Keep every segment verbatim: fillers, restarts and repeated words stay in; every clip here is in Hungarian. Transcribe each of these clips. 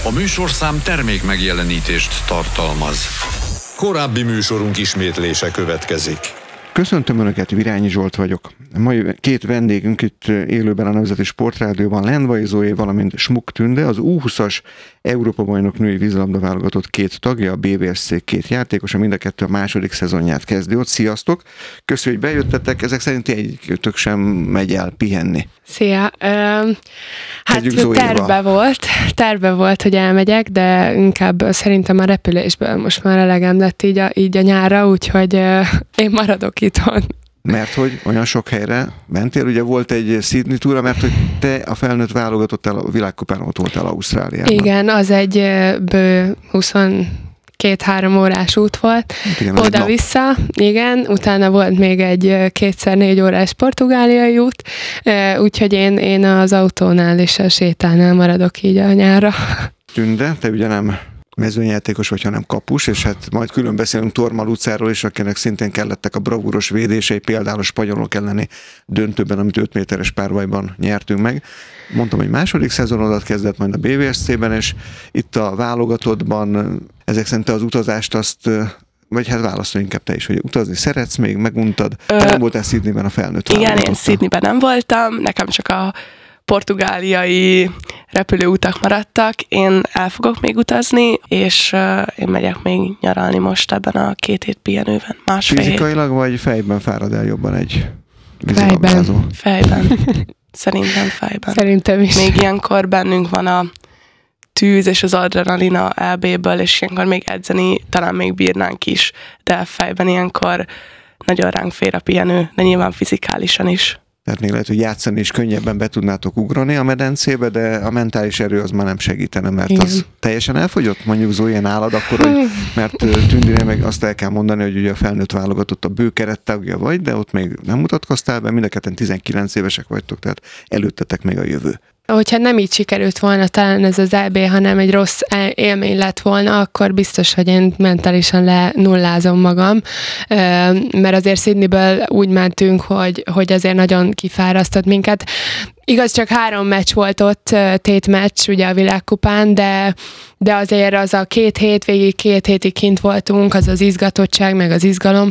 A műsorszám termék megjelenítést tartalmaz. Korábbi műsorunk ismétlése következik. Köszöntöm Önöket, Virányi Zsolt vagyok. Mai két vendégünk itt élőben a Nemzeti Sportrádióban, Lendvai Zoé, valamint Smuk Tünde, az U húszas Európa-bajnok női vízilabda válogatott két tagja, a bé vé es cé két játékosa, mind a kettő a második szezonját kezdi ott. Sziasztok! Köszönjük, hogy bejöttetek, ezek szerint egyikőtök sem megy el pihenni. Szia! Hát terve volt, terve volt, hogy elmegyek, de inkább szerintem a repülésből most már elegem lett így a, így a nyárra, úgyhogy én maradok itthon. Mert hogy olyan sok helyre mentél, ugye volt egy Sydney túra, mert hogy te a felnőtt válogatottál a világkupán, ott voltál Ausztráliában. Igen, az egy bő huszonkettő-három órás út volt, igen, oda-vissza, igen, utána volt még egy kétszer négy órás portugáliai út, úgyhogy én, én az autónál és a sétánál maradok így a nyárra. Tünde, te ugye nem mezőnyjátékos vagy, hanem kapus, és hát majd külön beszélünk Torma Lucáról is, akinek szintén kellettek a bravúros védései, például a spanyolok elleni döntőben, amit öt méteres párbajban nyertünk meg. Mondtam, hogy második szezonodat kezdett majd a bé vé es cében, és itt a válogatottban ezek szerint te az utazást azt, vagy hát válaszol inkább te is, hogy utazni szeretsz még, meguntad. Ö, te nem voltál Sydneyben a felnőtt Igen, én Sydneyben nem voltam, nekem csak a portugáliai repülőutak maradtak, én el fogok még utazni, és uh, én megyek még nyaralni most ebben a két hét pihenőben, másfél hét. Fizikailag vagy fejben fárad el jobban egy vízilabdázó? Fejben. Fejben. Szerintem fejben. Szerintem is. Még ilyenkor bennünk van a tűz és az adrenalina é béből, és ilyenkor még edzeni talán még bírnánk is, de fejben ilyenkor nagyon ránk fér a pihenő, de nyilván fizikálisan is. Tehát még lehet, hogy játszani is könnyebben be tudnátok ugrani a medencébe, de a mentális erő az már nem segítene, mert igen. Az teljesen elfogyott, mondjuk Zoé nálad akkor, hogy, mert Tündire meg azt el kell mondani, hogy ugye a felnőtt válogatott a bő kerettagja vagy, de ott még nem mutatkoztál be, mind a ketten tizenkilenc évesek vagytok, tehát előttetek még a jövő. Hogyha nem így sikerült volna talán ez az é bé, hanem egy rossz élmény lett volna, akkor biztos, hogy én mentálisan lenullázom magam, mert azért Sydneyből úgy mentünk, hogy, hogy azért nagyon kifárasztott minket. Igaz, csak három meccs volt ott, tétmeccs ugye a világkupán, de, de azért az a két hét, végig két hétig kint voltunk, az az izgatottság, meg az izgalom.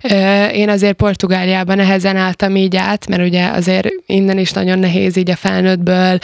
Én azért Portugáliában nehezen álltam így át, mert ugye azért innen is nagyon nehéz így a felnőttből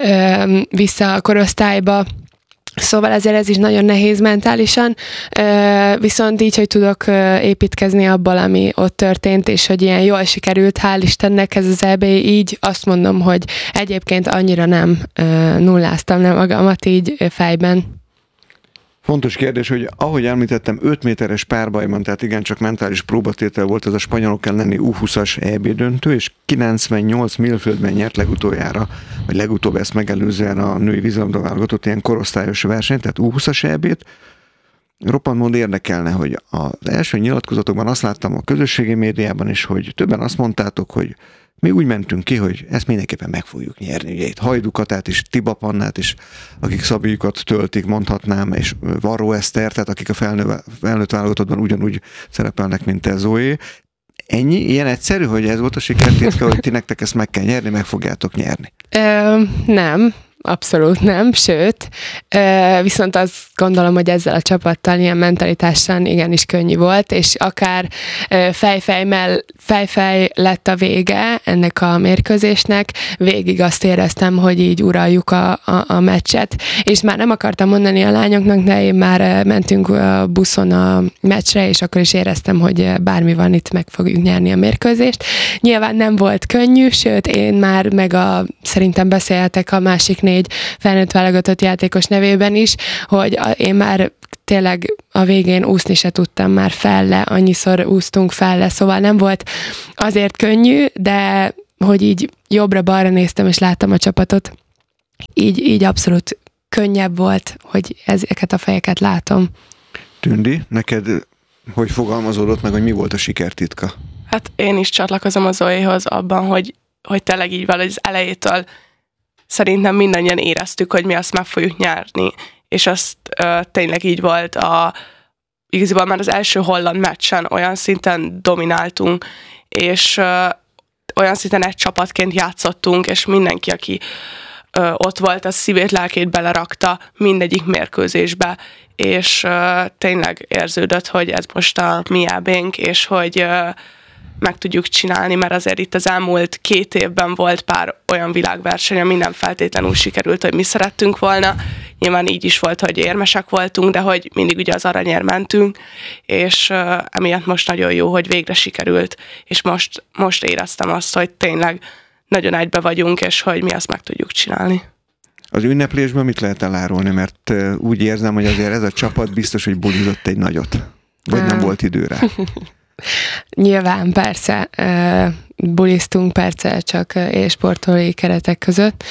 vissza a korosztályba. Szóval ezért ez is nagyon nehéz mentálisan, viszont így, hogy tudok építkezni abból, ami ott történt, és hogy ilyen jól sikerült, hál' Istennek ez az é bé, így azt mondom, hogy egyébként annyira nem nulláztam le magamat így fejben. Fontos kérdés, hogy ahogy említettem, öt méteres párbajban, tehát igencsak mentális próbatétel volt ez a spanyolok elleni U húszas é bé döntő, és kilencvennyolc Millfieldben nyert legutoljára, vagy legutóbb ezt megelőzően a női vízilabda válogatott ilyen korosztályos verseny, tehát U húszas é bét. Roppant mód érdekelne, hogy az első nyilatkozatokban azt láttam a közösségi médiában is, hogy többen azt mondtátok, hogy mi úgy mentünk ki, hogy ezt mindenképpen meg fogjuk nyerni. Ugye itt Hajdukatát is, Tiba Pannát is, akik szabjukat töltik, mondhatnám, és Varró Eszter, tehát akik a felnő, felnőtt válogatottban ugyanúgy szerepelnek, mint te, Zoé. Ennyi? Ilyen egyszerű, hogy ez volt a sikertitka, hogy ti nektek ezt meg kell nyerni, meg fogjátok nyerni? Ö, nem. Abszolút nem, sőt, viszont azt gondolom, hogy ezzel a csapattal ilyen mentalitással igenis könnyű volt, és akár fejfej, fejfej lett a vége ennek a mérkőzésnek, végig azt éreztem, hogy így uraljuk a, a, a meccset, és már nem akartam mondani a lányoknak, de én már mentünk a buszon a meccsre, és akkor is éreztem, hogy bármi van, itt meg fogjuk nyerni a mérkőzést. Nyilván nem volt könnyű, sőt, én már meg a, szerintem beszéltek a másik négy felnőtt válogatott játékos nevében is, hogy én már tényleg a végén úszni se tudtam már felle, annyiszor úsztunk felle, szóval nem volt azért könnyű, de hogy így jobbra-balra néztem, és láttam a csapatot, így, így abszolút könnyebb volt, hogy ezeket a fejeket látom. Tündi, neked hogy fogalmazódott meg, hogy mi volt a sikertitka? Hát én is csatlakozom a Zoéhoz abban, hogy, hogy tényleg így valahogy az elejétől szerintem mindannyian éreztük, hogy mi azt meg fogjuk nyerni, és azt uh, tényleg így volt a igazából már az első holland meccsen olyan szinten domináltunk, és uh, olyan szinten egy csapatként játszottunk, és mindenki, aki ö, ott volt, az szívét, lelkét belerakta mindegyik mérkőzésbe, és ö, tényleg érződött, hogy ez most a mi ábénk, és hogy ö, meg tudjuk csinálni, mert azért itt az elmúlt két évben volt pár olyan világverseny, ami nem feltétlenül sikerült, hogy mi szerettünk volna. Nyilván így is volt, hogy érmesek voltunk, de hogy mindig ugye az aranyért mentünk, és uh, emiatt most nagyon jó, hogy végre sikerült, és most, most éreztem azt, hogy tényleg nagyon egybe vagyunk, és hogy mi azt meg tudjuk csinálni. Az ünneplésben mit lehet elárulni? Mert uh, úgy érzem, hogy azért ez a csapat biztos, hogy bulizott egy nagyot. Vagy nem volt idő rá. Nyilván, persze, buliztunk, persze, csak élsportolói keretek között.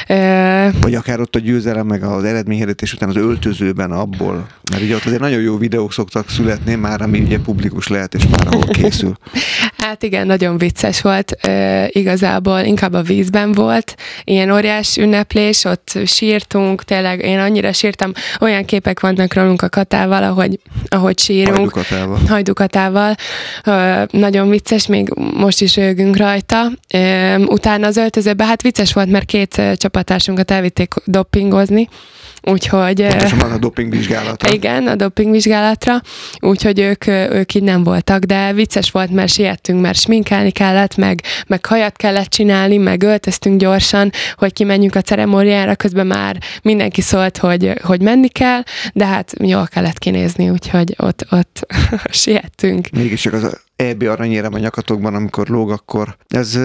Vagy akár ott a győzelem, meg az eredményhirdetés után az öltözőben abból, mert ugye ott azért nagyon jó videók szoktak születni, már ami ugye publikus lehet, és már ahol készül. Hát igen, nagyon vicces volt. E, igazából inkább a vízben volt. Ilyen óriás ünneplés, ott sírtunk, tényleg én annyira sírtam, olyan képek vannak rólunk a Katával, ahogy, ahogy sírunk. Hajdukatával. Hajdukatával. E, nagyon vicces, még most is rögünk rajta. E, utána az öltözőben, hát vicces volt, mert két csapattársunkat elvitték dopingozni, úgyhogy... Pontosan van a dopingvizsgálatra. Igen, a dopingvizsgálatra, úgyhogy ők, ők így nem voltak, de vicces volt, mert siettünk, mert sminkelni kellett, meg, meg hajat kellett csinálni, meg öltöztünk gyorsan, hogy kimenjünk a ceremóniára, közben már mindenki szólt, hogy, hogy menni kell, de hát jól kellett kinézni, úgyhogy ott, ott siettünk. Mégis csak az é bé aranyérem a nyakatokban, amikor lóg, akkor ez...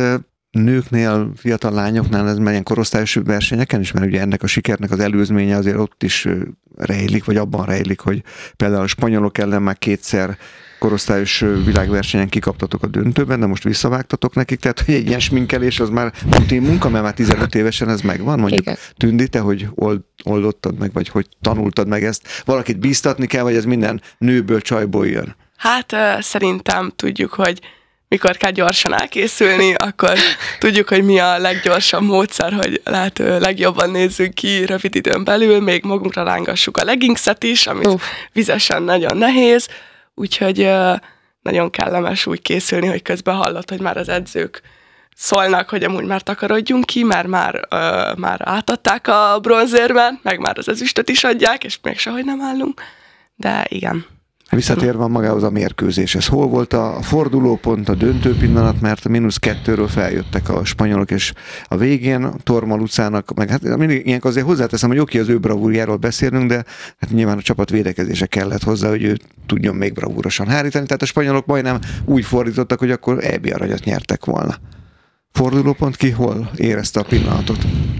nőknél, fiatal lányoknál ez ilyen korosztályos versenyeken is, mert ugye ennek a sikernek az előzménye azért ott is rejlik, vagy abban rejlik, hogy például a spanyolok ellen már kétszer korosztályos világversenyen kikaptatok a döntőben, de most visszavágtatok nekik, tehát hogy egy ilyen sminkelés az már rutin munka, mert már tizenöt évesen ez megvan, mondjuk. Igen. Tündi, te hogy old, oldottad meg, vagy hogy tanultad meg ezt? Valakit bíztatni kell, vagy ez minden nőből, csajból jön? Hát uh, szerintem tudjuk, hogy mikor kell gyorsan elkészülni, akkor tudjuk, hogy mi a leggyorsabb módszer, hogy lehető legjobban nézzünk ki rövid időn belül, még magunkra rángassuk a leggingset is, amit uh. vizesen nagyon nehéz, úgyhogy uh, nagyon kellemes úgy készülni, hogy közben hallott, hogy már az edzők szólnak, hogy amúgy már takarodjunk ki, mert már, uh, már átadták a bronzérben, meg már az ezüstöt is adják, és még sehogy nem állunk, de igen. Visszatérve magához a mérkőzéshez. Hol volt a fordulópont, a döntő pillanat, mert a mínusz kettőről feljöttek a spanyolok, és a végén Torma Lucának, meg hát mindig ilyenkor azért hozzáteszem, hogy oké, az ő bravúrjáról beszélünk, de hát nyilván a csapat védekezése kellett hozzá, hogy ő tudjon még bravúrosan hárítani, tehát a spanyolok majdnem úgy fordítottak, hogy akkor é bé aranyat nyertek volna. Fordulópont ki hol érezte a pillanatot?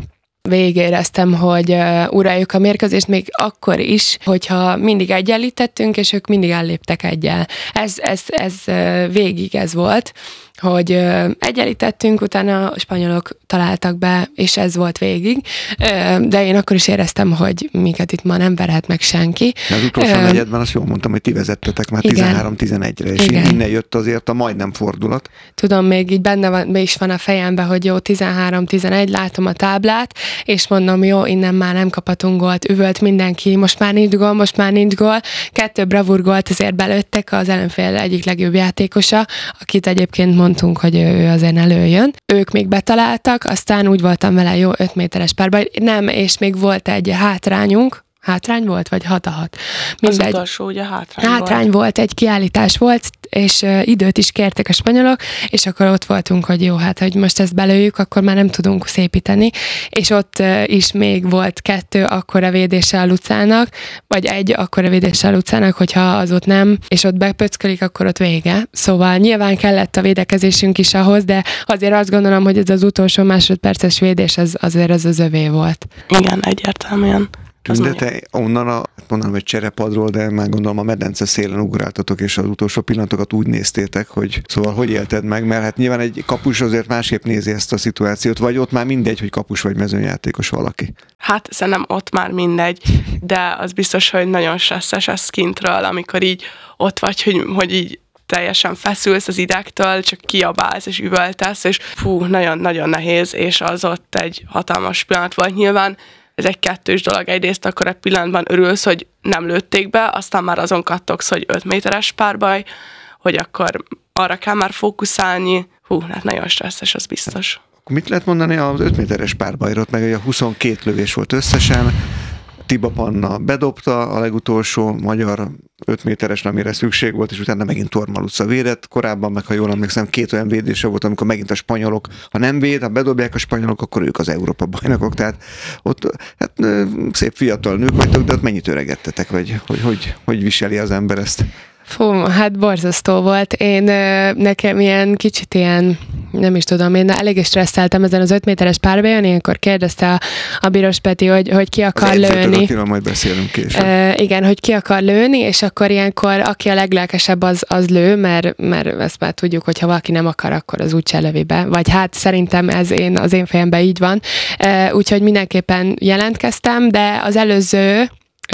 Végéreztem, hogy uh, uráljuk a mérkőzést még akkor is, hogyha mindig egyenlítettünk, és ők mindig elléptek egyel. Ez, ez, ez uh, végig ez volt, hogy uh, egyenlítettünk, utána a spanyolok találtak be, és ez volt végig. Uh, de én akkor is éreztem, hogy minket itt ma nem verhet meg senki. De az utolsó uh, negyedben azt jól mondtam, hogy ti vezettetek már tizenhárom tizenegyre, és igen. Innen jött azért a majdnem fordulat. Tudom, még így benne van, be is van a fejemben, hogy jó, tizenhárom tizenegy, látom a táblát, és mondom, jó, innen már nem kaphatunk gólt, üvölt mindenki, most már nincs gól, most már nincs gól. Kettő bravúr gólt azért belőttek, az ellenfél egyik legjobb játékosa, akit egyébként mondtunk, hogy ő azért előjön. Ők még betaláltak, aztán úgy voltam vele, jó, öt méteres párbaj, nem, és még volt egy hátrányunk, Hátrány volt, vagy hat a hat? Mindegy. Az utolsó ugye hátrány, hátrány volt. volt. Egy kiállítás volt, és uh, időt is kértek a spanyolok, és akkor ott voltunk, hogy jó, hát, hogy most ezt belőjük, akkor már nem tudunk szépíteni, és ott uh, is még volt kettő akkora védése a Lucának, vagy egy akkora védése a Lucának, hogyha az ott nem, és ott bepöckölik, akkor ott vége. Szóval nyilván kellett a védekezésünk is ahhoz, de azért azt gondolom, hogy ez az utolsó másodperces védés, az, azért az az övé volt. Igen, egyértelműen. De te onnan a, mondanám, hogy cserepadról, de már gondolom a medence szélen ugráltatok, és az utolsó pillanatokat úgy néztétek, hogy szóval hogy élted meg, mert hát nyilván egy kapus azért másképp nézi ezt a szituációt, vagy ott már mindegy, hogy kapus vagy mezőnyjátékos valaki. Hát szerintem ott már mindegy, de az biztos, hogy nagyon stresszes ez kintről, amikor így ott vagy, hogy, hogy így teljesen feszülsz az idegtől, csak kiabálsz és üvöltesz, és fú, nagyon-nagyon nehéz, és az ott egy hatalmas pillanat volt nyilván. Ez egy kettős dolog. Egyrészt akkor egy pillanatban örülsz, hogy nem lőtték be, aztán már azon kattogsz, hogy öt méteres párbaj, hogy akkor arra kell már fókuszálni. Hú, hát nagyon stresszes, az biztos. Akkor mit lehet mondani az öt méteres párbajról, meg ugye huszonkét lövés volt összesen, Tiba Panna bedobta a legutolsó magyar öt méteres, amire szükség volt, és utána megint Tormaluca védett. Korábban meg, ha jól emlékszem, két olyan védése volt, amikor megint a spanyolok, ha nem véd, ha bedobják a spanyolok, akkor ők az Európa bajnokok. Tehát ott hát, szép fiatal nők vagytok, de ott mennyit öregedtetek, vagy hogy, hogy, hogy viseli az ember ezt? Fú, hát borzasztó volt. Én nekem ilyen kicsit ilyen, nem is tudom, én eléggé stresszeltem ezen az öt méteres párbajon, ilyenkor kérdezte a, a Bíros Peti, hogy, hogy ki akar lőni. Az majd beszélünk később. E, igen, hogy ki akar lőni, és akkor ilyenkor aki a leglelkesebb, az, az lő, mert, mert ezt már tudjuk, hogy ha valaki nem akar, akkor az úgyse lövi be. Vagy hát szerintem ez én, az én fejemben így van. E, úgyhogy mindenképpen jelentkeztem, de az előző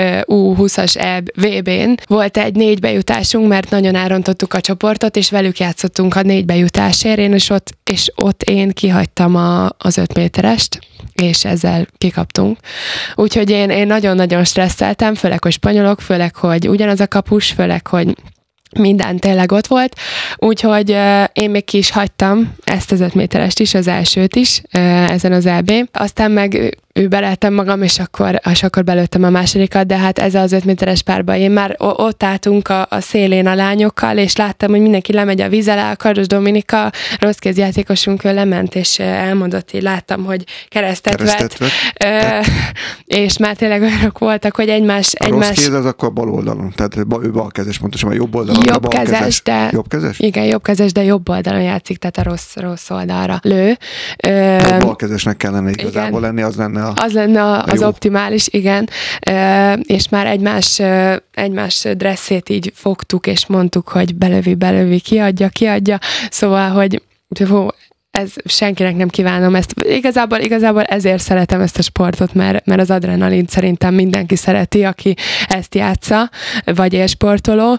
U húszas vé bén volt egy négy bejutásunk, mert nagyon elrontottuk a csoportot, és velük játszottunk a négy bejutásért, én és ott, és ott én kihagytam a, az öt méterest, és ezzel kikaptunk. Úgyhogy én, én nagyon-nagyon stresszeltem, főleg, hogy spanyolok, főleg, hogy ugyanaz a kapus, főleg, hogy minden tényleg ott volt, úgyhogy uh, én még ki is hagytam ezt az öt méterest is, az elsőt is, uh, ezen az é bén. Aztán meg ő beleltem magam, és akkor, és akkor belőttem a másodikat, de hát ez az öt méteres párban én már ott álltunk a, a szélén a lányokkal, és láttam, hogy mindenki lemegy a víz alá, a Kardos Dominika, rossz kézjátékosunk, ő lement, és elmondott, így láttam, hogy keresztet, keresztet vett, vett. Ö, és már tényleg olyanok voltak, hogy egymás... A egymás... rossz kéz az akkor bal oldalon, tehát ő balkezes, pontosan a jobb oldalon. Jobbkezes, de... Jobbkezes? Igen, jobbkezes, de jobb oldalon játszik, tehát a rossz, rossz oldalra lő. Ö, balkezesnek kellene igazából igen. lenni, az lenne a... Az lenne a, az jó. optimális, igen. Ö, és már egymás, egymás dresszét így fogtuk, és mondtuk, hogy belövi, belövi, kiadja, kiadja. Szóval, hogy hú, ez senkinek nem kívánom ezt. Igazából, igazából ezért szeretem ezt a sportot, mert, mert az adrenalin szerintem mindenki szereti, aki ezt játsza, vagy élsportoló,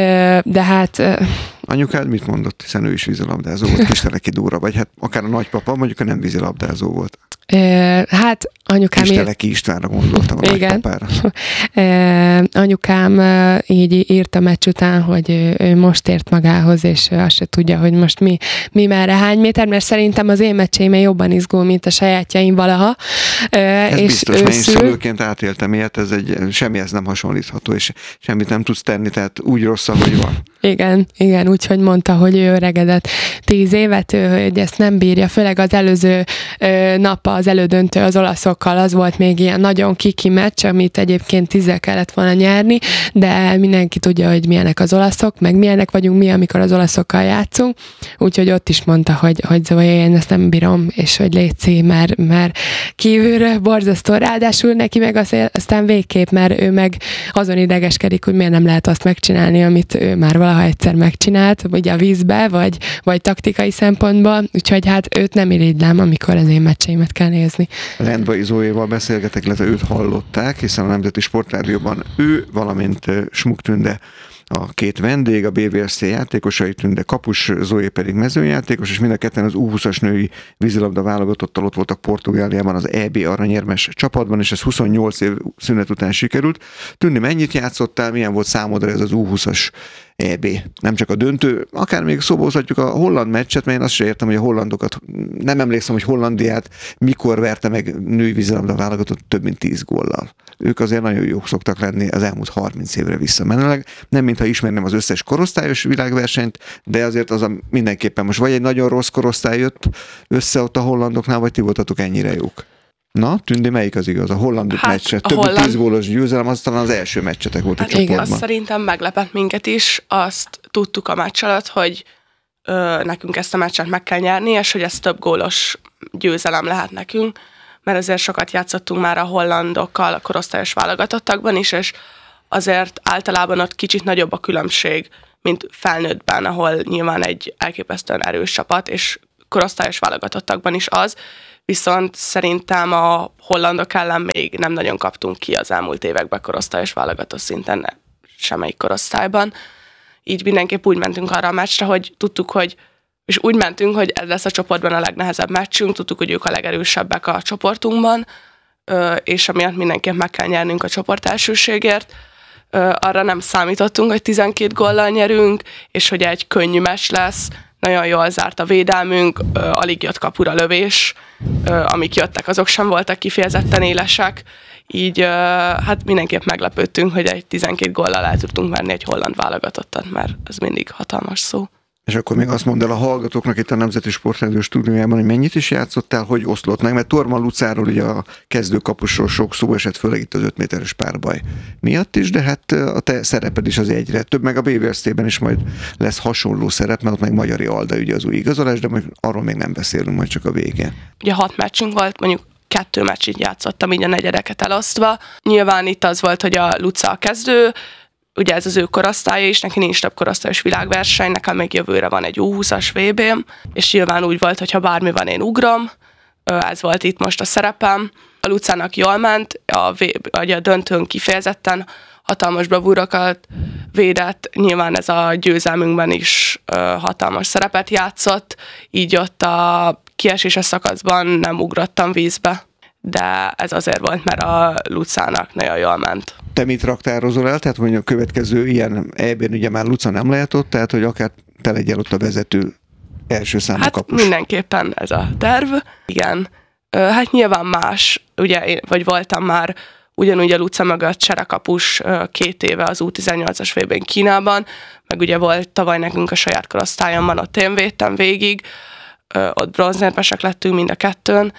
de hát... Anyukád mit mondott, hiszen ő is vízilabdázó volt, Kisteleki Dóra, vagy hát akár a nagypapa, mondjuk ő nem vízilabdázó volt. Uh, hát anyukám... Kisteleki Istvánra gondoltam, a igen. nagypapára. Uh, anyukám uh, így írt a meccs után, hogy ő, ő most ért magához, és ő azt se tudja, hogy most mi, mi merre, hány méter, mert szerintem az én meccseimben jobban izgul, mint a sajátjaim valaha. Uh, ez és biztos, mert én szül... szülőként átéltem ilyet, ez egy, semmihez nem hasonlítható, és semmit nem tudsz tenni, tehát úgy rossz, ahogy van. Igen, igen, úgyhogy mondta, hogy ő öregedett tíz évet, ő, hogy ezt nem bírja, főleg az előző ö, nap, az elődöntő az olaszokkal, az volt még ilyen nagyon kiki meccs, amit egyébként tízzel kellett volna nyerni, de mindenki tudja, hogy milyenek az olaszok, meg milyenek vagyunk mi, amikor az olaszokkal játszunk, úgyhogy ott is mondta, hogy, hogy Zoe, én ezt nem bírom, és hogy létszi, mert, mert kívülről borzasztó, ráadásul neki meg azért, aztán végképp, mert ő meg azon idegeskedik, hogy miért nem lehet azt megcsinálni, amit ő már valaha egyszer megcsinált, ugye a vízbe, vagy, vagy taktikai szempontból, úgyhogy hát őt nem irigylem, amikor az én meccseimet kell nézni. Lendvai Zoéval beszélgetek, illetve őt hallották, hiszen a Nemzeti Sportrádióban ő, valamint Smuk Tünde a két vendég, a bé vé es cé játékosai, Tünde kapus, Zoé pedig mezőnyjátékos, és mind a ketten az U húszas női vízilabda válogatottal ott voltak Portugáliában az é bé aranyérmes csapatban, és ez huszonnyolc év szünet után sikerült. Tünde, mennyit játszottál, milyen volt számodra ez az U húszas é bé? Nem csak a döntő, akár még szóba hozhatjuk a holland meccset, mert én azt sem értem, hogy a hollandokat, nem emlékszem, hogy Hollandiát mikor verte meg női vízilabda válogatott több mint tíz góllal. Ők azért nagyon jók szoktak lenni az elmúlt harminc évre visszamenőleg. Nem mintha ismerném az összes korosztályos világversenyt, de azért az a mindenképpen most vagy egy nagyon rossz korosztály jött össze ott a hollandoknál, vagy ti voltatok ennyire jók. Na, Tündi, melyik az igaz? A holland hát, meccset. Több holland... tíz gólos győzelem, az talán az első meccsetek volt hát a csoportban. Igen, azt szerintem meglepett minket is. Azt tudtuk a meccs alatt, hogy ö, nekünk ezt a meccset meg kell nyerni, és hogy ez több gólos győzelem lehet nekünk, mert azért sokat játszottunk már a hollandokkal a korosztályos válogatottakban is, és azért általában ott kicsit nagyobb a különbség, mint felnőttben, ahol nyilván egy elképesztően erős csapat, és korosztályos válogatottakban is az, viszont szerintem a hollandok ellen még nem nagyon kaptunk ki az elmúlt években korosztályos válogató szinten, semmelyik korosztályban. Így mindenképp úgy mentünk arra a meccsre, hogy tudtuk, hogy és úgy mentünk, hogy ez lesz a csoportban a legnehezebb meccsünk, tudtuk, hogy ők a legerősebbek a csoportunkban, és amiatt mindenképp meg kell nyernünk a csoport elsőségért. Arra nem számítottunk, hogy tizenkét góllal nyerünk, és hogy egy könnyű meccs lesz, nagyon jól zárt a védelmünk, ö, alig jött kapura lövés, ö, amik jöttek, azok sem voltak kifejezetten élesek, így ö, hát mindenképp meglepődtünk, hogy egy tizenkét góllal el tudtunk menni egy holland válogatottat, mert ez mindig hatalmas szó. És akkor még azt mondd el a hallgatóknak itt a Nemzeti Sportrádió stúdiójában, hogy mennyit is játszottál, hogy oszlott meg, mert Torma Lucáról ugye a kezdőkapusról sok szó esett, főleg itt az öt méteres párbaj miatt is, de hát a te szereped is az egyre több, meg a bé vé es té-ben is majd lesz hasonló szerep, mert ott meg Magyari Alda ugye az új igazolás, de arról még nem beszélünk, majd csak a végén. Ugye hat meccsünk volt, mondjuk kettő meccsit játszottam, így a negyedeket elosztva. Nyilván itt az volt, hogy a Luca a kezdő, ugye ez az ő korosztálya is, neki nincs több korosztályos világverseny, nekem még jövőre van egy U húszas vé bém, és nyilván úgy volt, hogy ha bármi van, én ugrom, ez volt itt most a szerepem. A Lucának jól ment, a, v- a döntőn kifejezetten hatalmas bravúrokat védett, nyilván ez a győzelmünkben is hatalmas szerepet játszott, így ott a kieséses szakaszban nem ugrottam vízbe, de ez azért volt, mert a Lucának nagyon jól ment. Te mit raktározol el? Tehát mondjuk a következő ilyen é bén ugye már Luca nem lehet ott, tehát hogy akár te legyél ott a vezető első számú hát kapus. Mindenképpen ez a terv. Igen. Hát nyilván más, ugye én, vagy voltam már ugyanúgy a Luca mögött cserekapus két éve az U tizennyolcas vé bén Kínában, meg ugye volt tavaly nekünk a saját korosztályomban, ott én védtem végig, ott bronzérmesek lettünk mind a kettőn.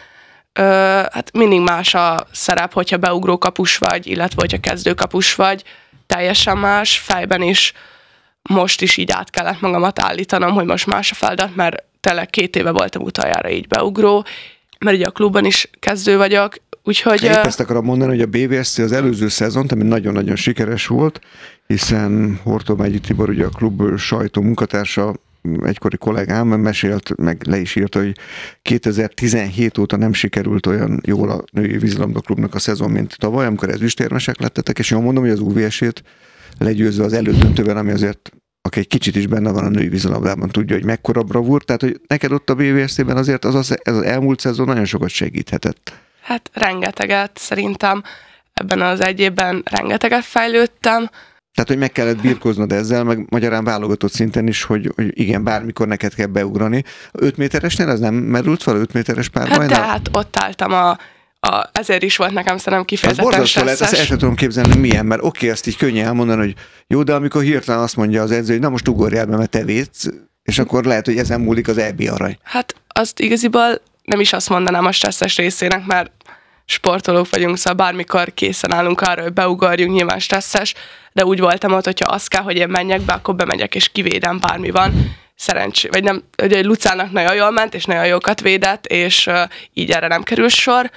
Hát mindig más a szerep, hogyha beugró kapus vagy, illetve hogyha kezdő kapus vagy, teljesen más, fejben is most is így át kellett magamat állítanom, hogy most más a feladat, mert tényleg két éve voltam utoljára így beugró, mert ugye a klubban is kezdő vagyok, úgyhogy... Épp ezt akarom mondani, hogy a bé vé es té az előző szezont, ami nagyon-nagyon sikeres volt, hiszen Hortolmányi Tibor, ugye a klub sajtó munkatársa, egykori kollégám mesélt, meg le is írta, hogy kétezer-tizenhét óta nem sikerült olyan jól a női vízilabdaklubnak a szezon, mint tavaly, amikor ezüstérmesek lettetek, és jól mondom, hogy az u vé es-ét legyőzve az elődöntőben, ami azért, aki egy kicsit is benne van a női vízilabdában, tudja, hogy mekkora bravúr, tehát hogy neked ott a bé vé es té-ben azért az, az, ez az elmúlt szezon nagyon sokat segíthetett. Hát rengeteget, szerintem ebben az egy évben rengeteget fejlődtem. Tehát, hogy meg kellett birkóznod ezzel, meg magyarán válogatott szinten is, hogy, hogy igen, bármikor neked kell beugrani. öt méteresnél az nem merült fel, öt méteres párbajnál? Hát tehát ott álltam a, a, ezért is volt nekem szerintem kifejezetten stresszes. Lehet, ezt el sem tudom képzelni, milyen, mert oké, ezt így könnyen elmondani, hogy jó, de amikor hirtelen azt mondja az edző, hogy na most ugorjál be, mert te védsz, és akkor lehet, hogy ezen múlik az é bé arany. Hát azt igaziból nem is azt mondanám a stresszes részének, mert sportolók vagyunk, szóval bármikor készen állunk arra, hogy beugorjunk, nyilván stresszes, de úgy voltam ott, hogyha az kell, hogy én menjek be, akkor bemegyek és kivédem, bármi van. Szerencsé, vagy nem, ugye Lucának nagyon jól ment, és nagyon jókat védett, és uh, így erre nem kerül sor.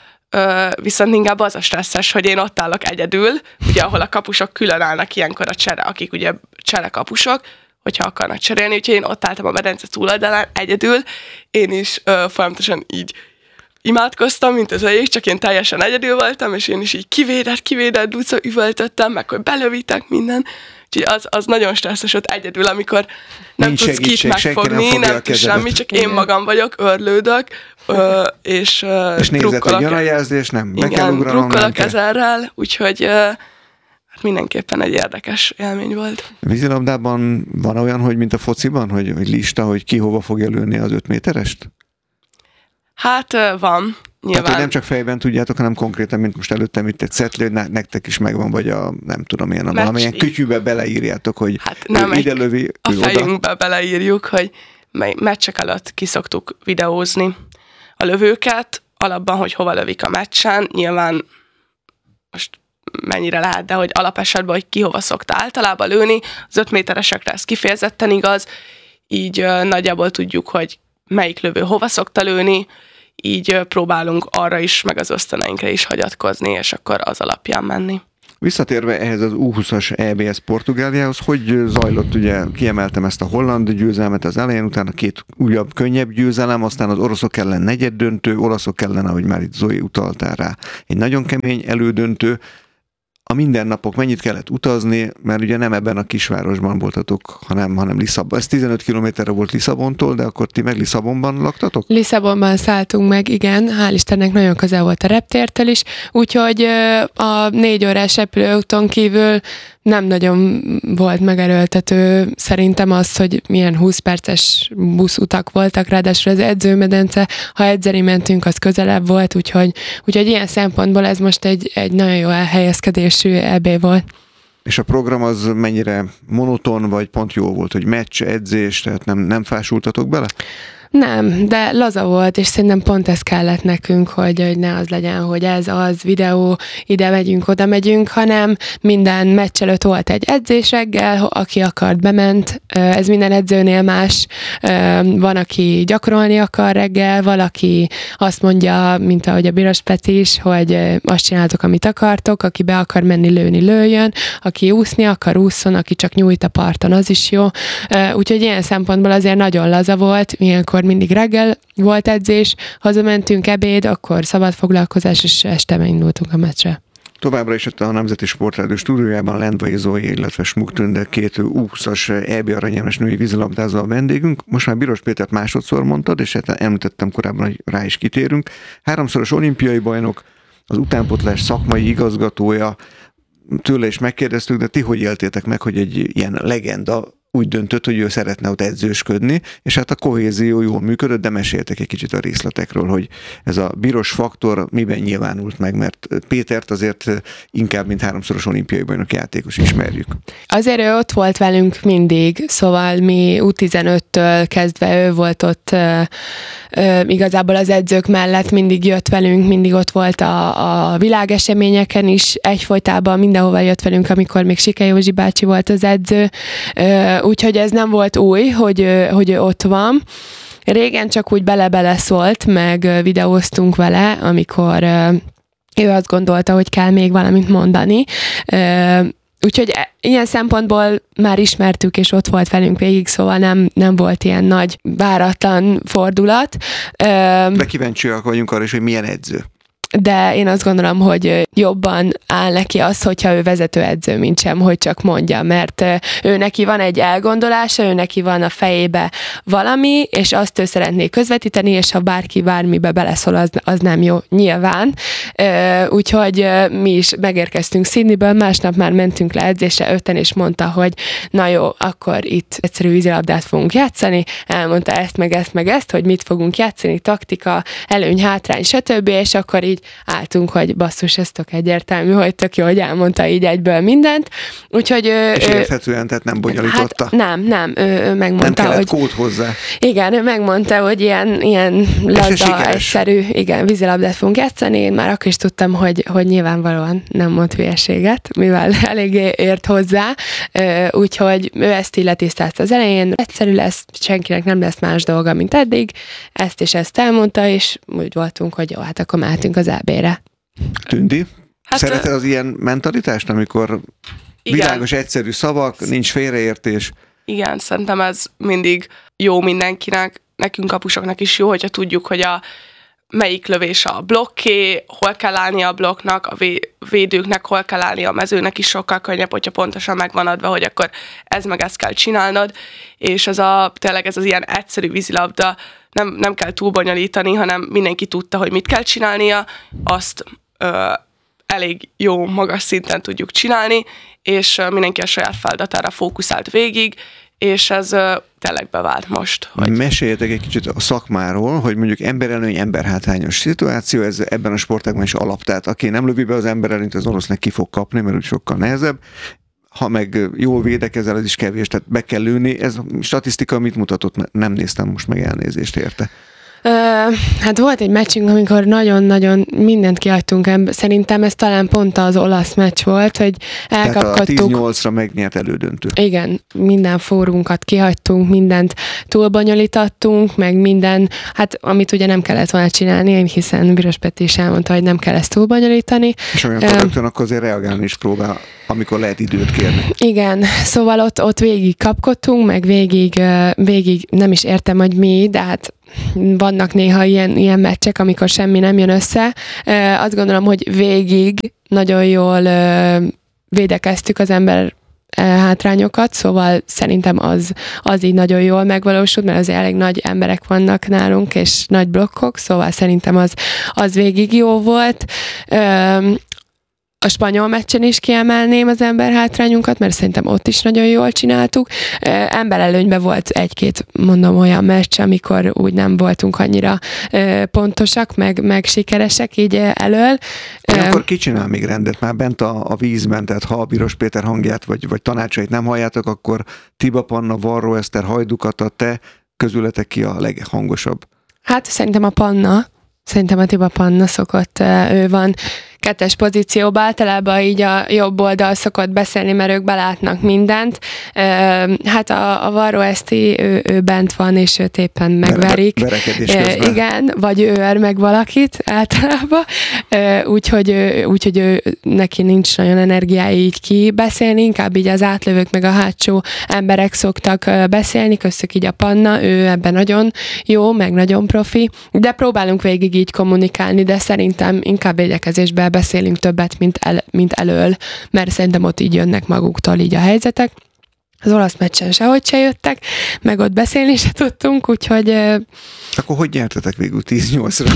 Uh, viszont inkább az a stresszes, hogy én ott állok egyedül, ugye ahol a kapusok külön állnak ilyenkor a csere, akik ugye cserekapusok, hogyha akarnak cserélni, úgyhogy én ott álltam a medence túloldalán egyedül, én is uh, folyamatosan így imádkoztam, mint az a jég, csak én teljesen egyedül voltam, és én is így kivédett, kivédett, Luca üvöltöttem, meg hogy belövítek minden. Úgyhogy az, az nagyon stresszes ott egyedül, amikor nem nincs tudsz kit megfogni, nem, nem tudsz semmi, csak én magam vagyok, örlődök, ö, és ö, És nézed, hogy jön a jelzés, nem, be kell ugranom, nem kell. ezerrel, úgyhogy ö, hát mindenképpen egy érdekes élmény volt. A vízilabdában van olyan, hogy mint a fociban, hogy, hogy lista, hogy ki hova fogja lőni az öt méterest? Hát van, nyilván. Hát, hogy nem csak fejben tudjátok, hanem konkrétan, mint most előttem itt egy szetli, hogy ne, nektek is megvan, vagy a nem tudom én, a valamilyen kütyűbe beleírjátok, hogy hát nem ide lövi, a ő fejünkbe oda. beleírjuk, hogy meccsek előtt kiszoktuk videózni a lövőket, alapban, hogy hova lövik a meccsen, nyilván most mennyire lehet, de hogy alapesetben, hogy ki hova szokta általában lőni, az öt méteresekre ez kifejezetten igaz, így uh, nagyjából tudjuk, hogy melyik lövő hova szokta lőni, így próbálunk arra is, meg az ösztöneinkre is hagyatkozni, és akkor az alapján menni. Visszatérve ehhez az U húszas é bé es Portugáliához, hogy zajlott, ugye kiemeltem ezt a holland győzelmet az elején, utána két újabb, könnyebb győzelem, aztán az oroszok ellen negyed döntő, olaszok ellen, ahogy már itt Zoe utaltál rá, egy nagyon kemény elődöntő. A mindennapok mennyit kellett utazni, mert ugye nem ebben a kisvárosban voltatok, hanem, hanem Lisszabon. Ez tizenöt kilométerre volt Lisszabontól, de akkor ti meg Lisszabonban laktatok? Lisszabonban szálltunk meg, igen, hál' Istennek nagyon közel volt a reptértől is, úgyhogy a négy órás repülőúton kívül Nem nagyon volt megerőltető szerintem az, hogy milyen húsz perces buszutak voltak, ráadásul az edzőmedence, ha edzeni mentünk, az közelebb volt, úgyhogy, úgyhogy ilyen szempontból ez most egy, egy nagyon jó elhelyezkedésű é bé volt. És a program az mennyire monoton, vagy pont jó volt, hogy meccs, edzés, tehát nem, nem fásultatok bele? Nem, de laza volt, és szerintem pont ez kellett nekünk, hogy, hogy ne az legyen, hogy ez az videó, ide megyünk, oda megyünk, hanem minden meccs előtt volt egy edzés reggel, aki akart, bement, ez minden edzőnél más, van, aki gyakorolni akar reggel, valaki azt mondja, mint ahogy a Biros Peti is, hogy azt csináltok, amit akartok, aki be akar menni lőni, lőjön, aki úszni akar, ússzon, aki csak nyújt a parton, az is jó. Úgyhogy ilyen szempontból azért nagyon laza volt, ilyenkor mindig reggel volt edzés, hazamentünk ebéd, akkor szabad foglalkozás, és este indultunk a meccsre. Továbbra is itt a Nemzeti Sportrádió stúdiójában Lendvai Zói, illetve Smuk Tünde, két U húszas é bé aranyérmes női vízilabdázó a vendégünk. Most már Biros Pétert másodszor mondtad, és hát említettem korábban, hogy rá is kitérünk. Háromszoros olimpiai bajnok, az utánpótlás szakmai igazgatója, tőle is megkérdeztük, de ti hogy éltétek meg, hogy egy ilyen legenda úgy döntött, hogy ő szeretne ott edzősködni, és hát a kohézió jól működött, de meséltek egy kicsit a részletekről, hogy ez a Biros faktor miben nyilvánult meg, mert Pétert azért inkább, mint háromszoros olimpiai bajnok játékos ismerjük. Azért ő ott volt velünk mindig, szóval mi U tizenöttől kezdve ő volt ott ö, ö, igazából az edzők mellett mindig jött velünk, mindig ott volt a, a világeseményeken is, egyfolytában mindenhova jött velünk, amikor még Sike Józsi bácsi volt az edző, ö, úgyhogy ez nem volt új, hogy, hogy ő ott van. Régen csak úgy bele-bele szólt, meg videóztunk vele, amikor ő azt gondolta, hogy kell még valamit mondani. Úgyhogy ilyen szempontból már ismertük, és ott volt velünk végig, szóval nem, nem volt ilyen nagy váratlan fordulat. De kíváncsiak vagyunk arra is, hogy milyen edző. De én azt gondolom, hogy jobban áll neki az, hogyha ő vezetőedző, mint sem, hogy csak mondja, mert ő neki van egy elgondolása, ő neki van a fejébe valami, és azt ő szeretné közvetíteni, és ha bárki bármibe beleszól, az, az nem jó, nyilván. Úgyhogy mi is megérkeztünk Sydneyből, másnap már mentünk le edzésre öten, és mondta, hogy na jó, akkor itt egyszerű vízilabdát fogunk játszani, elmondta ezt, meg ezt, meg ezt, hogy mit fogunk játszani, taktika, előny, hátrány, stb., és akkor így álltunk, hogy basszus, ez tök egyértelmű, hogy tök jó, hogy elmondta így egyből mindent. Úgyhogy ő, és érthetően, tehát nem bonyolította? Hát nem, nem, ő, ő megmondta, nem kellett hogy... kód hozzá. Igen, ő megmondta, hogy ilyen, ilyen laza, egyszerű, igen, vízilabdát fogunk játszani, én már akkor is tudtam, hogy, hogy nyilvánvalóan nem mond hülyeséget, mivel eléggé ért hozzá, úgyhogy ő ezt így letisztázta az elején, egyszerű lesz, senkinek nem lesz más dolga, mint eddig, ezt és ezt elmondta, és úgy voltunk, hogy jó, hát akkor mehetünk az é bé-re. Tündi, hát szereted az ilyen mentalitást, amikor igen. Világos, egyszerű szavak, nincs félreértés? Igen, szerintem ez mindig jó mindenkinek, nekünk kapusoknak is jó, hogyha tudjuk, hogy a melyik lövés a blokké, hol kell állni a blokknak, a védőknek hol kell állni, a mezőnek is sokkal könnyebb, hogyha pontosan megvan adva, hogy akkor ez meg ezt kell csinálnod, és ez a, tényleg ez az ilyen egyszerű vízilabda, nem, nem kell túl bonyolítani, hanem mindenki tudta, hogy mit kell csinálnia, azt ö, elég jó, magas szinten tudjuk csinálni, és ö, mindenki a saját feladatára fókuszált végig, és ez ö, tényleg bevált most. Hogy... Meséljetek egy kicsit a szakmáról, hogy mondjuk emberelőny, emberhátrányos szituáció, ez ebben a sportágban is alap, tehát aki nem lövi be az emberelőnyt, az valószínűleg ki fog kapni, mert úgy sokkal nehezebb. Ha meg jól védekezel, az is kevés, tehát be kell lőni. Ez a statisztika mit mutatott? Nem néztem most meg, elnézést érte. Uh, hát volt egy meccsünk, amikor nagyon-nagyon mindent kiadtunk. Szerintem ez talán pont az olasz meccs volt, hogy elkapkodtuk. Tehát a tíz nyolcra megnyert elődöntő. Igen, minden fórunkat kihagytunk, mindent túlbonyolítottunk, meg minden, hát amit ugye nem kellett volna csinálni, hiszen Biros Peti is elmondta, hogy nem kell ezt túlbonyolítani. És olyankor uh, rögtön akkor azért reagálni is próbál, amikor lehet időt kérni. Igen, szóval ott, ott végig kapkodtunk, meg végig, végig nem is értem, hogy mi, de hát vannak néha ilyen, ilyen meccsek, amikor semmi nem jön össze. Azt gondolom, hogy végig nagyon jól védekeztük az ember hátrányokat, szóval szerintem az, az így nagyon jól megvalósult, mert azért elég nagy emberek vannak nálunk, és nagy blokkok, szóval szerintem az, az végig jó volt. a spanyol meccsen is kiemelném az emberhátrányunkat, mert szerintem ott is nagyon jól csináltuk. Emberelőnyben volt egy-két, mondom, olyan meccs, amikor úgy nem voltunk annyira pontosak, meg, meg sikeresek így elől. Akkor ki csinál még rendet már bent a, a vízben, tehát ha a Piros Péter hangját vagy, vagy tanácsait nem halljátok, akkor Tiba Panna, Varró Eszter, Hajdukata, te közületek ki a leghangosabb? Hát szerintem a Panna. Szerintem a Tiba Panna szokott, ő van kettes pozícióban, általában így a jobb oldal szokott beszélni, mert ők belátnak mindent. Hát a, a Varró Eszti, ő, ő bent van, és őt éppen megverik. Verekedés Igen, vagy ő ver meg valakit általában. Úgyhogy, úgyhogy ő, neki nincs nagyon energiája így kibeszélni, inkább így az átlövők meg a hátsó emberek szoktak beszélni, köztük így a Panna, ő ebben nagyon jó, meg nagyon profi, de próbálunk végig így kommunikálni, de szerintem inkább védekezésben beszélünk többet, mint, el, mint elől, mert szerintem ott így jönnek maguktól így a helyzetek. Az olasz meccsen sehogy se jöttek, meg ott beszélni se tudtunk, úgyhogy... Akkor hogy nyertetek végül tíz nyolcra?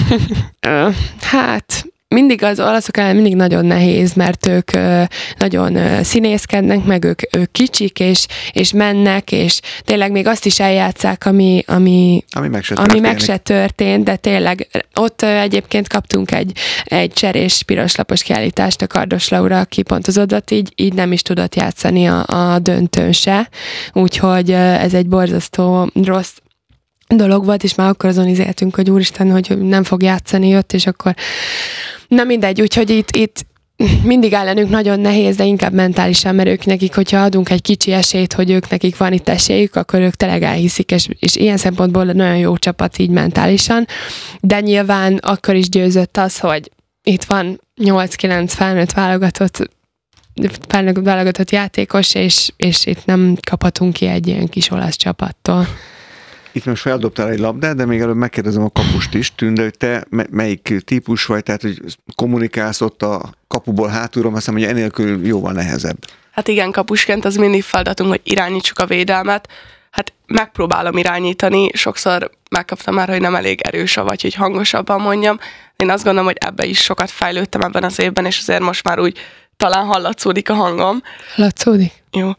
Hát... Mindig az olaszok ellen mindig nagyon nehéz, mert ők ö, nagyon ö, színészkednek, meg ők, ők kicsik, és, és mennek, és tényleg még azt is eljátszák, ami, ami, ami, meg, se ami meg se történt, de tényleg ott ö, egyébként kaptunk egy, egy cserés piroslapos kiállítást a Kardos Laura kipontozódott, így, így nem is tudott játszani a, a döntőn se, úgyhogy ö, ez egy borzasztó rossz dolog volt, és már akkor azon izéltünk, hogy úristen, hogy nem fog játszani, jött, és akkor na mindegy, úgyhogy itt, itt mindig ellenünk nagyon nehéz, de inkább mentálisan, mert ők nekik, hogyha adunk egy kicsi esélyt, hogy ők nekik van itt esélyük, akkor ők tényleg elhiszik, és, és ilyen szempontból nagyon jó csapat így mentálisan, de nyilván akkor is győzött az, hogy itt van nyolc-kilenc felnőtt válogatott felnőtt válogatott játékos, és, és itt nem kaphatunk ki egy ilyen kis olasz csapattól. Itt most feldobtál egy labdát, de még előbb megkérdezem a kapust is, Tünde, hogy te melyik típus vagy, tehát hogy kommunikálsz ott a kapuból hátulról, azt hiszem, hogy enélkül jóval nehezebb. Hát igen, kapusként az mindig feladatunk, hogy irányítsuk a védelmet. Hát megpróbálom irányítani, sokszor megkaptam már, hogy nem elég erős, vagy hogy hangosabban mondjam. Én azt gondolom, hogy ebbe is sokat fejlődtem ebben az évben, és azért most már úgy talán hallatszódik a hangom. Hallatszódik? Jó.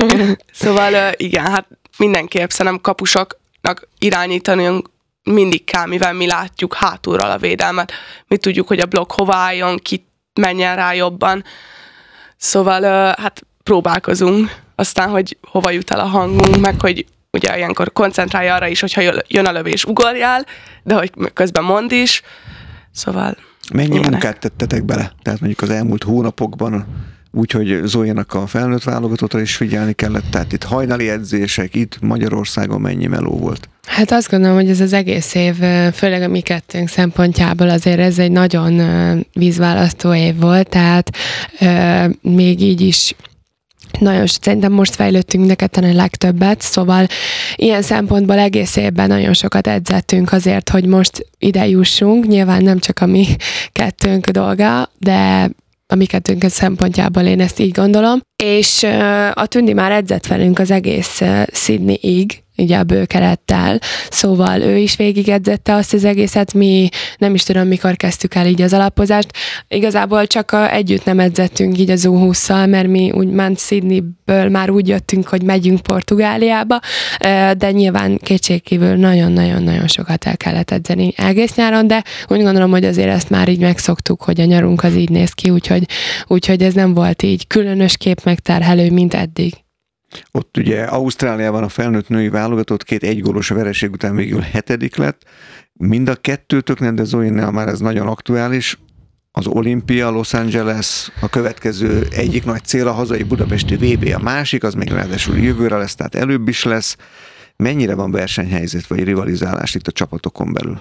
Szóval igen, hát mindenképp szerintem kapusok irányítani mindig kell, mivel mi látjuk hátulról a védelmet. Mi tudjuk, hogy a blokk hova álljon, ki menjen rá jobban. Szóval hát próbálkozunk. Aztán, hogy hova jut el a hangunk, meg hogy ugye ilyenkor koncentrálj arra is, hogyha jön a lövés, ugorjál, de hogy közben mondd is. Szóval... Mennyi ilyenek. munkát tettetek bele? Tehát mondjuk az elmúlt hónapokban úgyhogy Zoénak a felnőtt válogatottra is figyelni kellett, tehát itt hajnali edzések, itt Magyarországon mennyi meló volt? Hát azt gondolom, hogy ez az egész év, főleg a mi kettőnk szempontjából azért ez egy nagyon vízválasztó év volt, tehát euh, még így is nagyon, szerintem most fejlődtünk mind a ketten a legtöbbet, szóval ilyen szempontból egész évben nagyon sokat edzettünk azért, hogy most ide jussunk, nyilván nem csak a mi kettőnk dolga, de a mi kettőnk szempontjából én ezt így gondolom. És uh, a Tündi már edzett velünk az egész uh, Sydney-ig, ugye a bőkerettel, szóval ő is végigedzette azt az egészet, mi nem is tudom, mikor kezdtük el így az alapozást. Igazából csak a, együtt nem edzettünk így az U hússzal, mert mi úgymond Sydneyből már úgy jöttünk, hogy megyünk Portugáliába, de nyilván kétségkívül nagyon-nagyon-nagyon sokat el kellett edzeni egész nyáron, de úgy gondolom, hogy azért ezt már így megszoktuk, hogy a nyarunk az így néz ki, úgyhogy, úgyhogy ez nem volt így különös kép megterhelő, mint eddig. Ott ugye Ausztráliában a felnőtt női válogatott két egygólos vereség után végül hetedik lett. Mind a kettőtöknek, de Zoénnál már ez nagyon aktuális. Az olimpia, Los Angeles, a következő egyik nagy cél a hazai budapesti vé bé, a másik, az még ráadásul jövőre lesz, tehát előbb is lesz. Mennyire van versenyhelyzet vagy rivalizálás itt a csapatokon belül?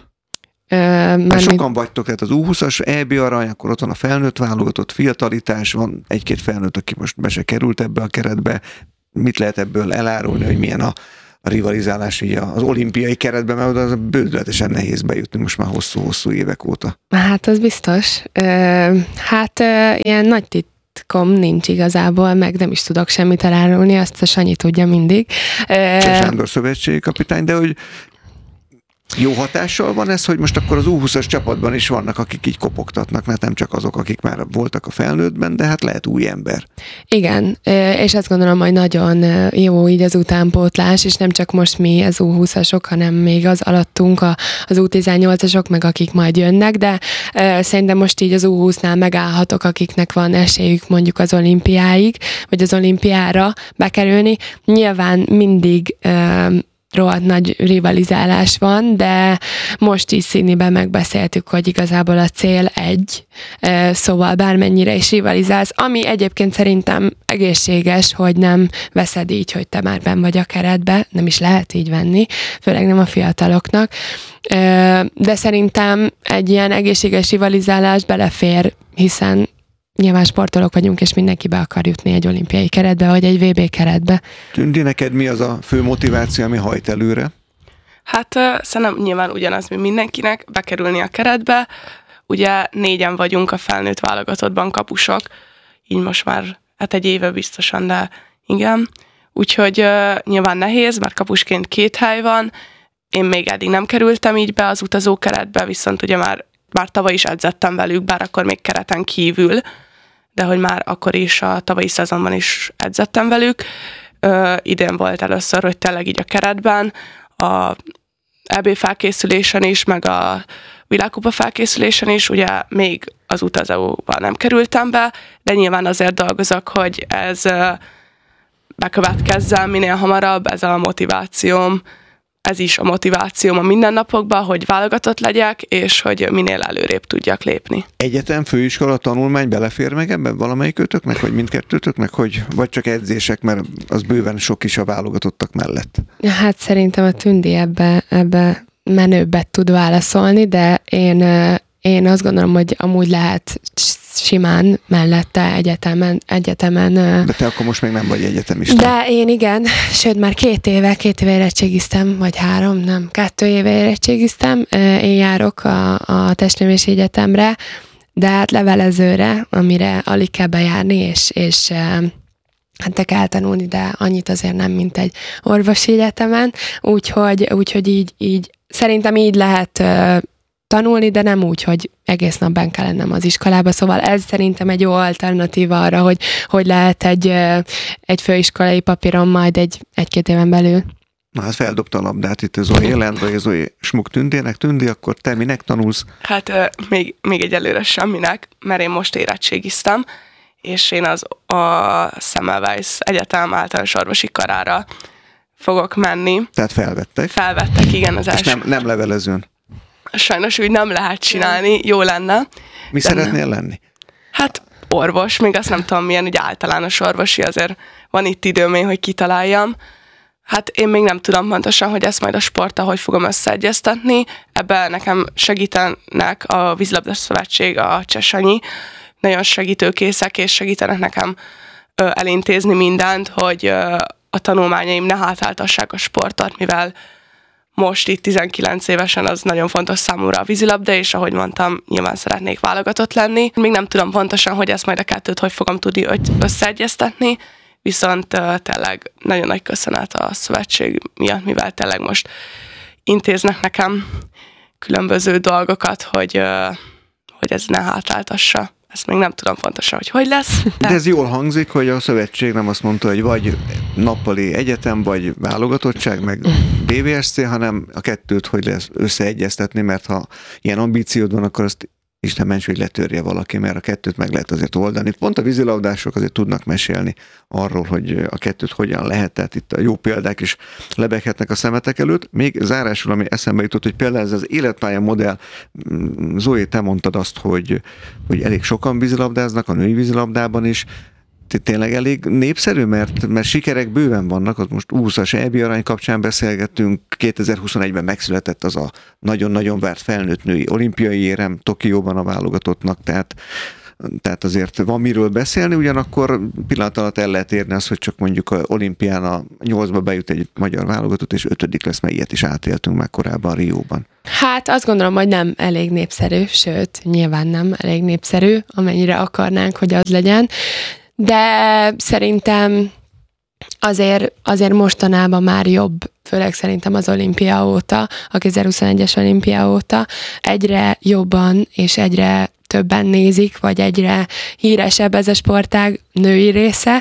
Mert sokan vagytok, tehát az U húszas é bé arany, akkor ott van a felnőtt válogatott, fiatalitás, van egy-két felnőtt, aki most be se került ebbe a keretbe. Mit lehet ebből elárulni, hogy milyen a, a rivalizálás így az olimpiai keretben, mert az bődületesen nehéz bejutni most már hosszú-hosszú évek óta. Hát az biztos. Hát ilyen nagy titkom nincs igazából, meg nem is tudok semmit elárulni, azt a Sanyi tudja mindig. Sándor szövetségi kapitány, de hogy Jó hatással van ez, hogy most akkor az U húszas csapatban is vannak, akik így kopogtatnak, mert nem csak azok, akik már voltak a felnőttben, de hát lehet új ember. Igen, és azt gondolom, hogy nagyon jó így az utánpótlás, és nem csak most mi az U húszasok, hanem még az alattunk az U tizennyolcasok, meg akik majd jönnek, de szerintem most így az U húsznál megállhatok, akiknek van esélyük mondjuk az olimpiáig, vagy az olimpiára bekerülni. Nyilván mindig rohadt nagy rivalizálás van, de most is Sydneyben megbeszéltük, hogy igazából a cél egy, szóval bármennyire is rivalizálsz, ami egyébként szerintem egészséges, hogy nem veszed így, hogy te már benn vagy a keretbe, nem is lehet így venni, főleg nem a fiataloknak, de szerintem egy ilyen egészséges rivalizálás belefér, hiszen nyilván sportolók vagyunk, és mindenki be akar jutni egy olimpiai keretbe, vagy egy vé bé keretbe. Tündi, neked mi az a fő motiváció, ami hajt előre? Hát uh, szerintem nyilván ugyanaz, mint mindenkinek, bekerülni a keretbe. Ugye négyen vagyunk a felnőtt válogatottban kapusok, így most már hát egy éve biztosan, de igen. Úgyhogy uh, nyilván nehéz, mert kapusként két hely van. Én még eddig nem kerültem így be az utazó keretbe, viszont ugye már, már tavaly is edzettem velük, bár akkor még kereten kívül, de hogy már akkor is a tavalyi szezonban is edzettem velük. Ö, idén volt először, hogy tényleg így a keretben, a é bé felkészülésen is, meg a világkupa felkészülésen is, ugye még az utazóval nem kerültem be, de nyilván azért dolgozok, hogy ez bekövetkezzen minél hamarabb, ez a motivációm, ez is a motivációm a mindennapokban, hogy válogatott legyek, és hogy minél előrébb tudjak lépni. Egyetem, főiskola, tanulmány belefér meg ebben valamelyikötöknek, vagy mindkettőtöknek, hogy vagy csak edzések, mert az bőven sok is a válogatottak mellett? Hát szerintem a Tündi ebbe, ebbe menőbbet tud válaszolni, de én, én azt gondolom, hogy amúgy lehet simán mellette egyetemen, egyetemen. De te akkor most még nem vagy egyetemista. De én igen, sőt már két éve, két éve érettségiztem, vagy három, nem, kettő éve érettségiztem. Én járok a, a Testnevelési Egyetemre, de hát levelezőre, amire alig kell bejárni, és, és hát te kell tanulni, de annyit azért nem, mint egy orvosi egyetemen, úgyhogy, úgyhogy így, így szerintem így lehet tanulni, de nem úgy, hogy egész nap benn kell lennem az iskolába, szóval ez szerintem egy jó alternatíva arra, hogy, hogy lehet egy, egy főiskolai papíron majd egy, egy-két éven belül. Na hát feldobta a labdát itt az Zoe jelent, vagy az Zoe Smuk Tündének. Tündi, akkor te minek tanulsz? Hát még, még egyelőre semminek, mert én most érettségiztem, és én az a Semmelweis Egyetem általános orvosi karára fogok menni. Tehát felvettek? Felvettek, igen, az első. És nem, nem levelezőn? Sajnos úgy nem lehet csinálni, jó lenne. Mi szeretnél lenni? Hát orvos, még azt nem tudom milyen, ugye általános orvosi, azért van itt időm én, hogy kitaláljam. Hát én még nem tudom pontosan, hogy ezt majd a sporttal hogy fogom összeegyeztetni. Ebben nekem segítenek a Vízilabda Szövetség, a Csesanyi. Nagyon segítőkészek, és segítenek nekem ö, elintézni mindent, hogy ö, a tanulmányaim ne hátráltassák a sportot, mivel most itt tizenkilenc évesen az nagyon fontos számomra a vízilabda, és ahogy mondtam, nyilván szeretnék válogatott lenni. Még nem tudom pontosan, hogy ezt majd a kettőt hogy fogom tudni összeegyeztetni, viszont uh, tényleg nagyon nagy köszönet a szövetség miatt, mivel tényleg most intéznek nekem különböző dolgokat, hogy, uh, hogy ez ne hátráltassa. Ezt még nem tudom pontosan, hogy hogy lesz. De, de ez jól hangzik, hogy a szövetség nem azt mondta, hogy vagy nappali egyetem, vagy válogatottság, meg bé vé es cé, hanem a kettőt hogy lesz összeegyeztetni, mert ha ilyen ambíciód van, akkor azt Isten ments, hogy letörje valaki, mert a kettőt meg lehet azért oldani. Pont a vízilabdások azért tudnak mesélni arról, hogy a kettőt hogyan lehet, tehát itt a jó példák is lebeghetnek a szemetek előtt. Még zárásul, ami eszembe jutott, hogy például ez az életpálya modell, Zoe, te mondtad azt, hogy, hogy elég sokan vízilabdáznak, a női vízilabdában is, tényleg elég népszerű, mert, mert sikerek bőven vannak, ott most U húszas é bé arany kapcsán beszélgettünk, kétezer-huszonegyben megszületett az a nagyon-nagyon várt felnőtt női olimpiai érem Tokióban a válogatottnak, tehát, tehát azért van miről beszélni, ugyanakkor pillanat alatt el lehet érni azt, hogy csak mondjuk a olimpián a nyolcba bejut egy magyar válogatott, és ötödik lesz, mert ilyet is átéltünk már korábban Rióban. Hát azt gondolom, hogy nem elég népszerű, sőt, nyilván nem elég népszerű, amennyire akarnánk, hogy az legyen. De szerintem azért, azért mostanában már jobb főleg szerintem az olimpia óta, a kétezer-huszonegyes olimpia óta egyre jobban és egyre többen nézik, vagy egyre híresebb ez a sportág női része,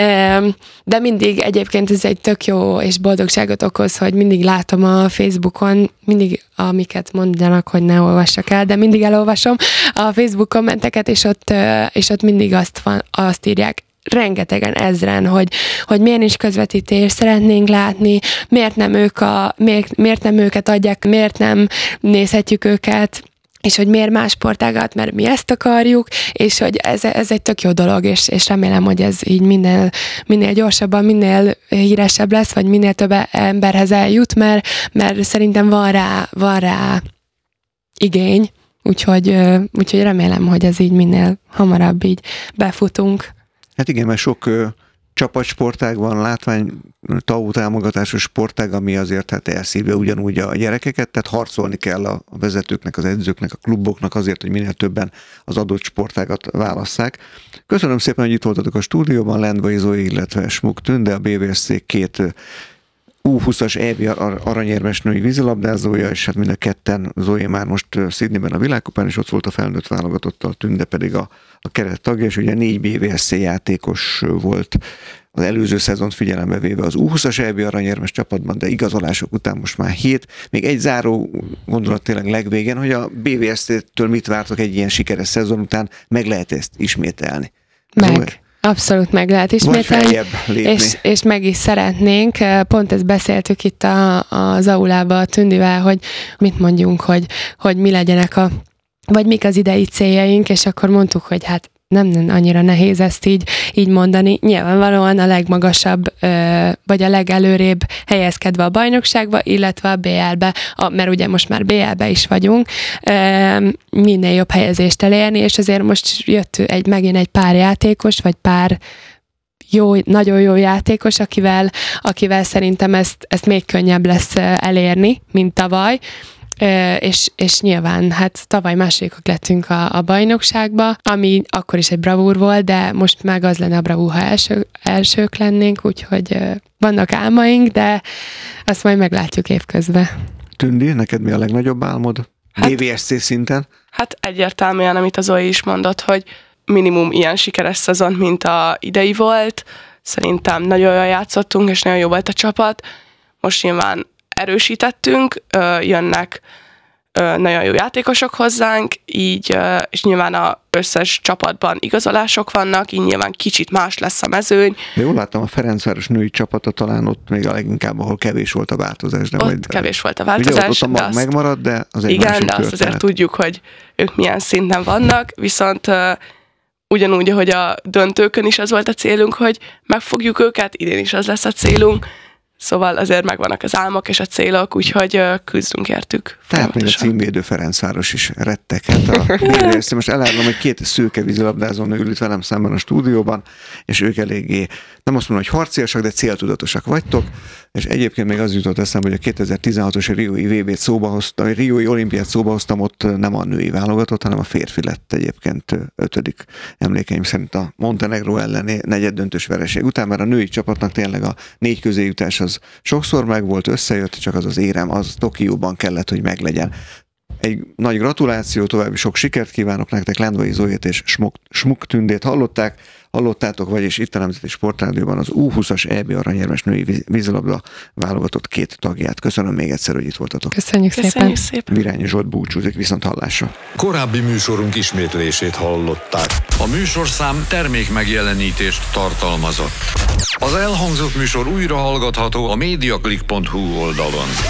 de mindig egyébként ez egy tök jó és boldogságot okoz, hogy mindig látom a Facebookon, mindig amiket mondanak, hogy ne olvassak el, de mindig elolvasom a Facebook kommenteket, és ott, és ott mindig azt, van, azt írják, rengetegen, ezren, hogy, hogy miért nincs közvetítés, szeretnénk látni, miért nem, ők a, miért, miért nem őket adják, miért nem nézhetjük őket, és hogy miért más sportágat, mert mi ezt akarjuk, és hogy ez, ez egy tök jó dolog, és, és remélem, hogy ez így minél, minél gyorsabban, minél híresebb lesz, vagy minél több emberhez eljut, mert, mert szerintem van rá, van rá igény, úgyhogy, úgyhogy remélem, hogy ez így minél hamarabb így befutunk. Hát igen, mert sok ö, csapatsportág van, látvány, tau támogatásos sportág, ami azért hát elszívja ugyanúgy a gyerekeket, tehát harcolni kell a, a vezetőknek, az edzőknek, a kluboknak azért, hogy minél többen az adott sportágat válasszák. Köszönöm szépen, hogy itt voltatok a stúdióban, Lendvai Zói, illetve Smuk Tünde, a bé vé es cé két U húszas é bé aranyérmes női vízilabdázója, és hát mind a ketten, Zói már most Sydneyben a világkupán, és ott volt a felnőtt válogatottal, Tünde pedig a, a keret tagja, és ugye négy bé vé es cé játékos volt az előző szezont figyelembe véve az U húszas é bé aranyérmes csapatban, de igazolások után most már hét. Még egy záró gondolat tényleg legvégén, hogy a bé vé es cé-től mit vártok egy ilyen sikeres szezon után, meg lehet ezt ismételni? Meg. Zói? Abszolút meg lehet ismételni, és, és meg is szeretnénk. Pont ezt beszéltük itt a, az aulában a Tündivel, hogy mit mondjunk, hogy, hogy mi legyenek a, vagy mik az idei céljaink, és akkor mondtuk, hogy hát nem, nem annyira nehéz ezt így, így mondani. Nyilvánvalóan a legmagasabb, vagy a legelőrébb helyezkedve a bajnokságba, illetve a bé el-be, mert ugye most már bé el-be is vagyunk, minél jobb helyezést elérni, és azért most jött egy, megint egy pár játékos, vagy pár jó, nagyon jó játékos, akivel, akivel szerintem ezt, ezt még könnyebb lesz elérni, mint tavaly. És, és nyilván, hát tavaly másodikok lettünk a, a bajnokságba, ami akkor is egy bravúr volt, de most meg az lenne a bravúr, ha első, elsők lennénk, úgyhogy vannak álmaink, de azt majd meglátjuk évközben. Tündi, neked mi a legnagyobb álmod? Hát, bé vé es cé szinten? Hát egyértelműen, amit az Zói is mondott, hogy minimum ilyen sikeres szezon, mint a idei volt. Szerintem nagyon jól játszottunk, és nagyon jó volt a csapat. Most nyilván erősítettünk, jönnek nagyon jó játékosok hozzánk, így, és nyilván az összes csapatban igazolások vannak, így nyilván kicsit más lesz a mezőny. De jól láttam, a Ferencváros női csapata talán ott még a leginkább, ahol kevés volt a változás. De ott majd, kevés volt a változás. Ugye ott a mag azt, megmaradt, de az egy igen, másik de azt történet. azért tudjuk, hogy ők milyen szinten vannak, viszont uh, ugyanúgy, ahogy a döntőkön is az volt a célunk, hogy megfogjuk őket, idén is az lesz a célunk. Szóval azért megvannak az álmok és a célok, úgyhogy küzdünk értük. Tehát még a címvédő Ferencváros is retteghet. A bé vé es cé. Most elárulom, hogy két szőke vízilabdázó nő ül itt velem szemben a stúdióban, és ők eléggé, nem azt mondom, hogy harciasak, de céltudatosak vagytok, és egyébként még az jutott eszembe, hogy a kétezer-tizenhatos Riói vé bét szóba hoztam, a Riói olimpiát szóba hoztam, ott nem a női válogatott, hanem a férfi lett egyébként ötödik emlékeim szerint a Montenegró elleni negyeddöntős vereség után, mert a női csapatnak tényleg a négy közéjutás az sokszor meg volt, összejött, csak az az érem, az Tokióban kellett, hogy meglegyen. Egy nagy gratuláció, további sok sikert kívánok nektek, Lendvai Zóit és Smuk, Smuk Tündét hallották, hallottátok, vagyis itt a Nemzeti Sportrádióban az U húszas é bé aranyérmes női vízilabda válogatott két tagját. Köszönöm még egyszer, hogy itt voltatok. Köszönjük, Köszönjük szépen. szépen. Virányi Zsolt búcsúzik, viszont hallásra. Korábbi műsorunk ismétlését hallották. A műsorszám termék megjelenítést tartalmazott. Az elhangzott műsor újra hallgatható a mediaclick pont hu oldalon.